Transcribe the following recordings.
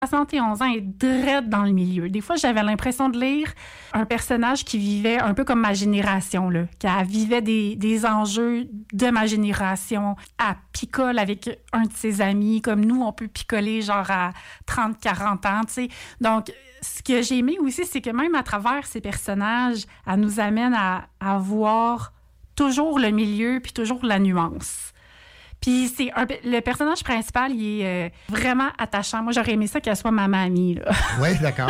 71 ans et drette dans le milieu. Des fois, j'avais l'impression de lire un personnage qui vivait un peu comme ma génération, là, qui vivait des enjeux de ma génération. Elle picole avec un de ses amis, comme nous, on peut picoler genre à 30, 40 ans, tu sais. Donc, ce que j'ai aimé aussi, c'est que même à travers ces personnages, elle nous amène à voir toujours le milieu puis toujours la nuance. Puis le personnage principal, il est vraiment attachant. Moi, j'aurais aimé ça qu'elle soit ma mamie. Oui, d'accord.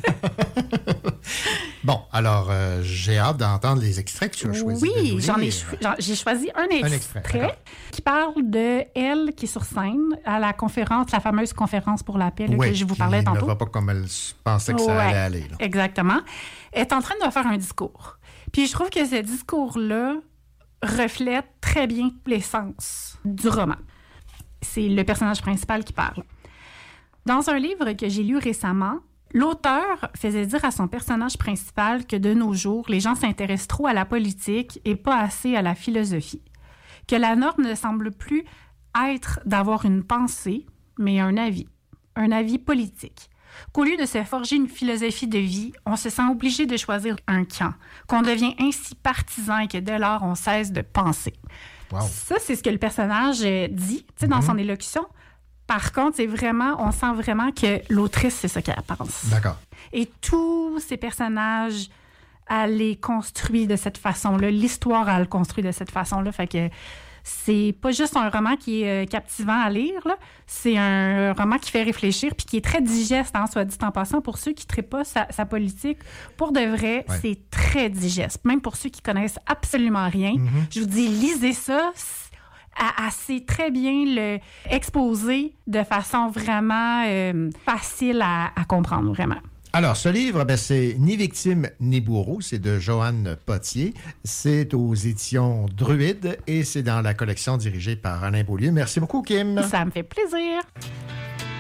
Bon, alors, j'ai hâte d'entendre les extraits que tu as choisis. Oui, j'ai choisi un extrait qui parle de elle qui est sur scène à la conférence, la fameuse conférence pour la paix que je vous parlais tantôt. Oui, ne va pas comme elle pensait que ça allait aller. Là. Exactement. Elle est en train de faire un discours. Puis je trouve que ce discours-là reflète très bien l'essence du roman. C'est le personnage principal qui parle. Dans un livre que j'ai lu récemment, l'auteur faisait dire à son personnage principal que de nos jours, les gens s'intéressent trop à la politique et pas assez à la philosophie. Que la norme ne semble plus être d'avoir une pensée, mais un avis politique. Qu'au lieu de se forger une philosophie de vie, on se sent obligé de choisir un camp, qu'on devient ainsi partisan et que dès lors, on cesse de penser. Wow. Ça, c'est ce que le personnage dit dans son élocution. Par contre, on sent vraiment que l'autrice, c'est ce qu'elle pense. D'accord. Et tous ces personnages, elle les construit de cette façon-là. L'histoire, elle le construit de cette façon-là. Fait que c'est pas juste un roman qui est captivant à lire, là. C'est un roman qui fait réfléchir puis qui est très digeste, soit dit en passant. Pour ceux qui ne traitent pas sa politique, pour de vrai, c'est très digeste. Même pour ceux qui connaissent absolument rien, je vous dis, lisez ça. Elle sait très bien le exposer de façon vraiment facile à comprendre, vraiment. Alors, ce livre, c'est Ni victime, ni bourreau. C'est de Joanne Potier. C'est aux éditions Druide et c'est dans la collection dirigée par Alain Beaulieu. Merci beaucoup, Kim. Ça me fait plaisir.